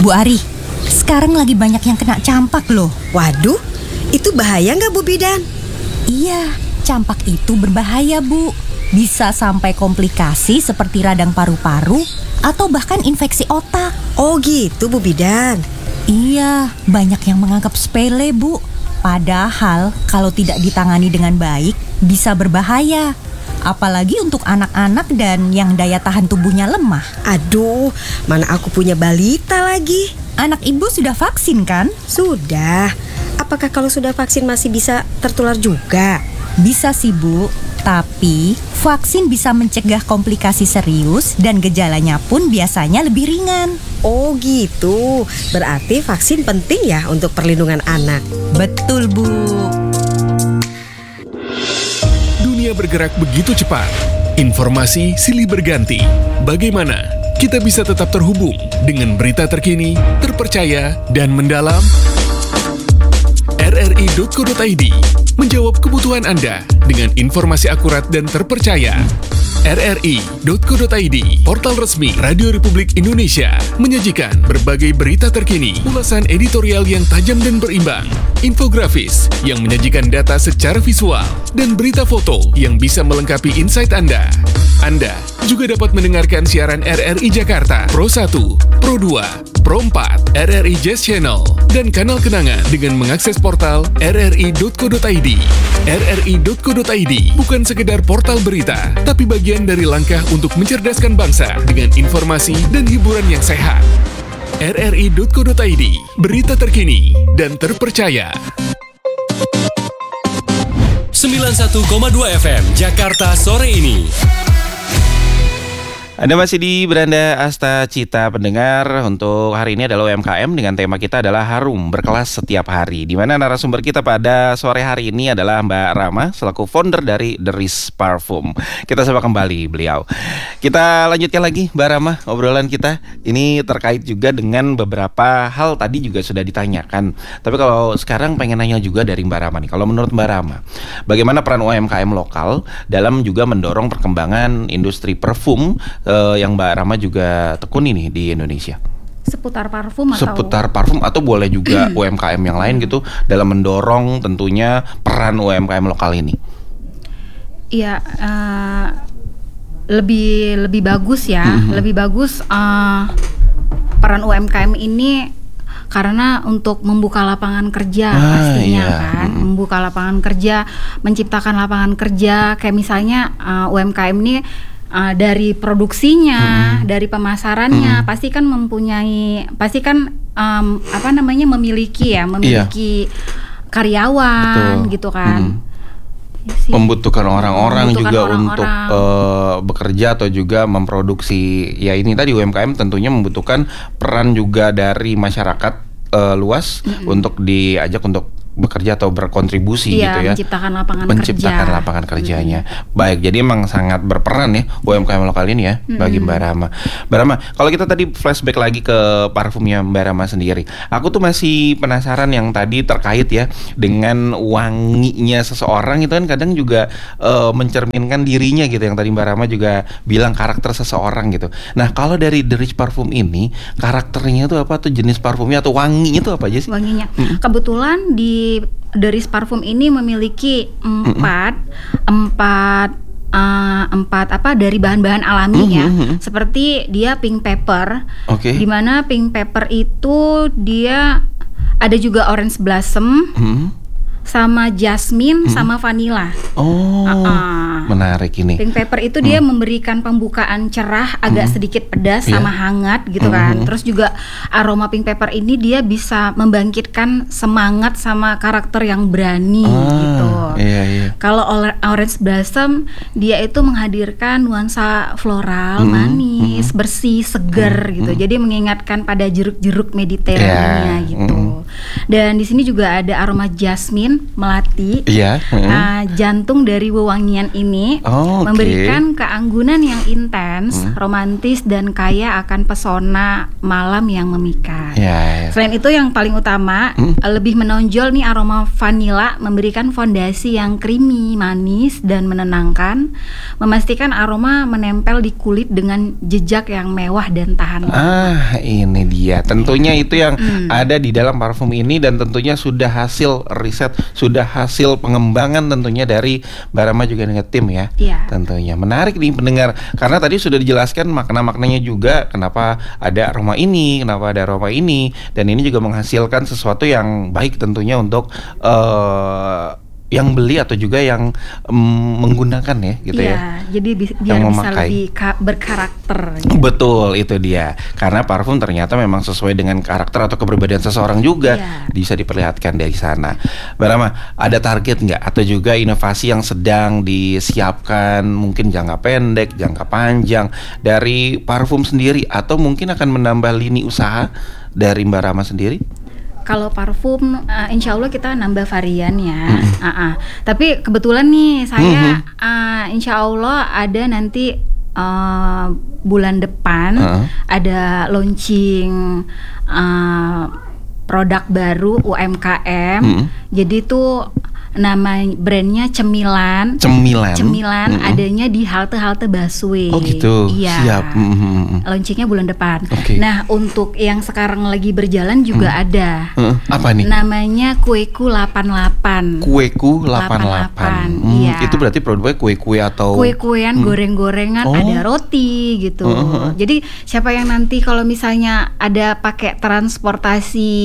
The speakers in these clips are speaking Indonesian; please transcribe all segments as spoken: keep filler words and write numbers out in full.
Bu Ari, sekarang lagi banyak yang kena campak loh. Waduh, itu bahaya nggak Bu Bidan? Iya, campak itu berbahaya Bu. Bisa sampai komplikasi seperti radang paru-paru atau bahkan infeksi otak. Oh gitu Bu Bidan. Iya, banyak yang menganggap sepele Bu. Padahal kalau tidak ditangani dengan baik bisa berbahaya. Apalagi untuk anak-anak dan yang daya tahan tubuhnya lemah. Aduh, mana aku punya balita lagi. Anak ibu sudah vaksin kan? Sudah. Apakah kalau sudah vaksin masih bisa tertular juga? Bisa sih Bu, tapi vaksin bisa mencegah komplikasi serius dan gejalanya pun biasanya lebih ringan. Oh gitu, berarti vaksin penting ya untuk perlindungan anak. Betul Bu. Dunia bergerak begitu cepat, informasi silih berganti. Bagaimana kita bisa tetap terhubung dengan berita terkini, terpercaya, dan mendalam? R R I titik co titik I D menjawab kebutuhan Anda dengan informasi akurat dan terpercaya. R R I titik co titik I D, portal resmi Radio Republik Indonesia, menyajikan berbagai berita terkini, ulasan editorial yang tajam dan berimbang, infografis yang menyajikan data secara visual, dan berita foto yang bisa melengkapi insight Anda. Anda juga dapat mendengarkan siaran R R I Jakarta, Pro satu, Pro dua, Pro empat, R R I Jazz Channel, dan kanal kenangan dengan mengakses portal R R I titik co titik I D. R R I titik co titik I D bukan sekedar portal berita, tapi bagian dari langkah untuk mencerdaskan bangsa dengan informasi dan hiburan yang sehat. R R I titik co titik I D, berita terkini dan terpercaya. sembilan puluh satu koma dua F M Jakarta sore ini. Anda masih di Beranda Asta Cita pendengar. Untuk hari ini adalah U M K M dengan tema kita adalah harum berkelas setiap hari. Di mana narasumber kita pada sore hari ini adalah Mbak Rama selaku founder dari The Riz Parfum. Kita sapa kembali beliau. Kita lanjutkan lagi Mbak Rama obrolan kita. Ini terkait juga dengan beberapa hal tadi juga sudah ditanyakan. Tapi kalau sekarang pengen nanya juga dari Mbak Rama nih. Kalau menurut Mbak Rama, bagaimana peran U M K M lokal dalam juga mendorong perkembangan industri parfum Uh, yang Mbak Rama juga tekuni nih di Indonesia? Seputar parfum atau? Seputar parfum atau boleh juga U M K M yang lain gitu dalam mendorong tentunya peran U M K M lokal ini. Iya, uh, lebih lebih bagus ya, mm-hmm. lebih bagus uh, peran U M K M ini karena untuk membuka lapangan kerja ah, pastinya iya. kan, mm-hmm. membuka lapangan kerja, menciptakan lapangan kerja. Kayak misalnya uh, U M K M ini Uh, dari produksinya, hmm. dari pemasarannya, hmm. pasti kan mempunyai, pasti kan um, apa namanya memiliki ya, memiliki yeah. karyawan, betul. Gitu kan. Hmm. Ya, membutuhkan orang-orang membutuhkan juga orang-orang. Untuk uh, bekerja atau juga memproduksi. Ya ini tadi U M K M tentunya membutuhkan peran juga dari masyarakat uh, luas hmm. untuk diajak untuk bekerja atau berkontribusi iya, gitu ya, menciptakan lapangan menciptakan kerja. lapangan kerjanya. Hmm. Baik, jadi emang sangat berperan ya U M K M lokal ini ya hmm. bagi Mbak Rama. Mbak Rama, kalau kita tadi flashback lagi ke parfumnya Mbak Rama sendiri, aku tuh masih penasaran yang tadi terkait ya dengan wanginya seseorang itu kan kadang juga uh, mencerminkan dirinya gitu, yang tadi Mbak Rama juga bilang karakter seseorang gitu. Nah kalau dari The Riz Parfum ini karakternya itu apa tuh, jenis parfumnya atau wanginya itu apa aja sih? Wanginya, hmm. kebetulan di The Riz Parfum ini memiliki empat mm-hmm. empat uh, empat apa dari bahan-bahan alami mm-hmm. ya, seperti dia pink pepper, okay. dimana pink pepper itu dia ada juga orange blossom, mm-hmm. sama jasmine, mm-hmm. sama vanilla. Oh, uh-uh. menarik ini. Pink pepper itu mm. dia memberikan pembukaan cerah, agak mm. sedikit pedas, yeah. sama hangat gitu mm-hmm. kan. Terus juga aroma pink pepper ini dia bisa membangkitkan semangat sama karakter yang berani ah, gitu. Iya, iya. Kalau orange blossom dia itu menghadirkan nuansa floral, mm-hmm. manis, mm-hmm. bersih, seger mm-hmm. gitu. Jadi mengingatkan pada jeruk-jeruk Mediterania yeah. gitu. Mm-hmm. Dan di sini juga ada aroma jasmine melati. Iya. Hmm. Uh, jantung dari wewangian ini Oh, oke. memberikan keanggunan yang intens, romantis dan kaya akan pesona malam yang memikat. Ya, ya. Selain itu yang paling utama Hmm? lebih menonjol nih aroma vanila memberikan fondasi yang creamy, manis dan menenangkan, memastikan aroma menempel di kulit dengan jejak yang mewah dan tahan lama. Ah, ini dia. Tentunya itu yang Hmm. ada di dalam parfum ini dan tentunya sudah hasil riset, sudah hasil pengembangan tentunya dari Mbak Rama juga dengan tim ya. Iya. Tentunya menarik nih pendengar karena tadi sudah dijelaskan makna-maknanya juga kenapa ada aroma ini, kenapa ada aroma ini dan ini juga menghasilkan sesuatu yang baik tentunya untuk eh yang beli atau juga yang mm, menggunakan ya gitu Iya, ya. jadi bi- Yang biar bisa memakai. lebih ka- berkarakter. gitu. Betul, itu dia. Karena parfum ternyata memang sesuai dengan karakter atau kepribadian seseorang juga. Iya. Bisa diperlihatkan dari sana. Mbak Rama, ada target nggak? Atau juga inovasi yang sedang disiapkan mungkin jangka pendek, jangka panjang dari parfum sendiri atau mungkin akan menambah lini usaha dari Mbak Rama sendiri? Kalau parfum, uh, insya Allah kita nambah varian ya. Uh-uh. Tapi kebetulan nih saya, uh, insya Allah ada nanti uh, bulan depan Uh-uh. ada launching uh, produk baru U M K M. Mm. Jadi tuh nama brandnya Cemilan. Cemilan. Cemilan Mm-mm. adanya di halte-halte busway. Oh gitu. Iya. Siap. Mm-mm. Launchingnya bulan depan. Oke. Nah, untuk yang sekarang lagi berjalan juga ada. Uh, apa nih? Namanya Kueku delapan delapan. Kueku delapan delapan. Hmm, iya. Itu berarti produknya kue-kue atau Kue-kuean, goreng-gorengan, Oh. ada roti gitu. Uh-huh. Jadi siapa yang nanti kalau misalnya ada pakai transportasi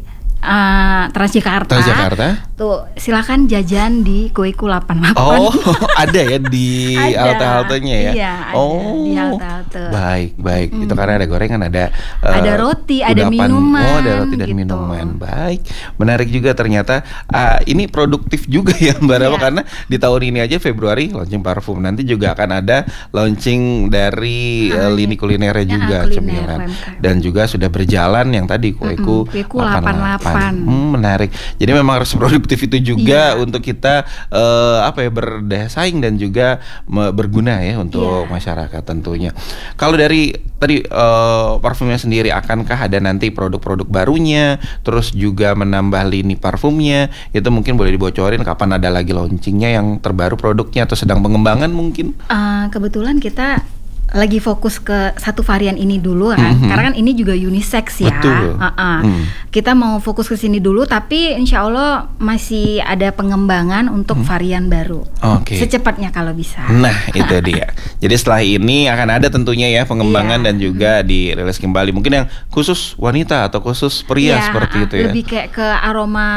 uh, Transjakarta, Transjakarta? tuh silakan jajan di Kueku delapan delapan. Oh, ada ya di Ada. halte-haltenya ya? Iya, ada oh, di halte-halte. Baik, baik. Itu karena ada gorengan, ada eh, Ada roti, ada kudapan. minuman, Oh, ada roti dan gitu. minuman. Baik. Menarik juga ternyata. Ah, ini produktif juga ya Mbak Rama Iya. karena di tahun ini aja Februari launching parfum. Nanti juga akan ada launching dari eh, Ah, lini kulinernya ya, juga kuliner cemilan. U M K M. Dan juga sudah berjalan yang tadi kueku Mm-mm, Kueku delapan delapan. Hmm, menarik. Jadi memang harus produktif itu juga Iya. untuk kita eh, apa ya berdaya saing dan juga me- berguna ya untuk Iya. masyarakat tentunya. Kalau dari tadi eh, parfumnya sendiri akankah ada nanti produk-produk barunya, terus juga menambah lini parfumnya? Itu mungkin boleh dibocorin kapan ada lagi launchingnya yang terbaru produknya atau sedang pengembangan mungkin? Uh, kebetulan kita lagi fokus ke satu varian ini dulu kan, Mhm. karena kan ini juga unisex ya. Betul. Uh-uh. Hmm. Kita mau fokus ke sini dulu, tapi insya Allah masih ada pengembangan untuk varian baru. Oke. Secepatnya kalau bisa. Nah itu dia. Jadi setelah ini akan ada tentunya ya pengembangan Iya. dan juga dirilis kembali. Mungkin yang khusus wanita atau khusus pria Iya, seperti uh, itu ya. Lebih kayak ke aroma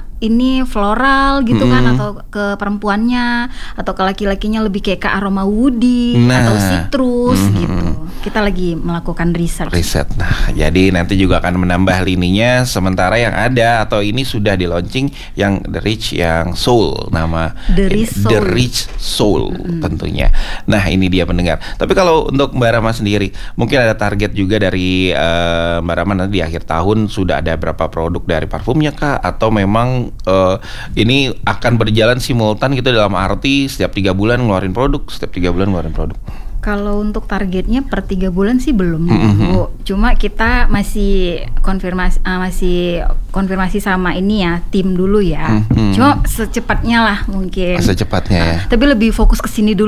ini floral gitu kan, Mm-mm. atau ke perempuannya, atau ke laki-lakinya lebih kayak ke aroma woody Nah. atau citrus Mm-mm. gitu. Kita lagi melakukan research. Riset. Nah, jadi nanti juga akan menambah lininya. Sementara yang ada atau ini sudah di launching yang The Rich, yang Soul nama The ini, Rich The Soul. Rich Soul tentunya. Nah, ini dia pendengar. Tapi kalau untuk Mbak Rama sendiri, mungkin ada target juga dari eh, Mbak Rama nanti di akhir tahun sudah ada berapa produk dari parfumnya kah? Atau memang eh, ini akan berjalan simultan gitu dalam arti setiap tiga bulan ngeluarin produk, setiap tiga bulan ngeluarin produk. Kalau untuk targetnya per tiga bulan sih belum, Mm-hmm. Bu. Cuma kita masih konfirmasi, uh, masih konfirmasi sama ini ya tim dulu ya. Mm-hmm. Cuma secepatnya lah mungkin. Secepatnya ya. Tapi lebih fokus ke sini dulu.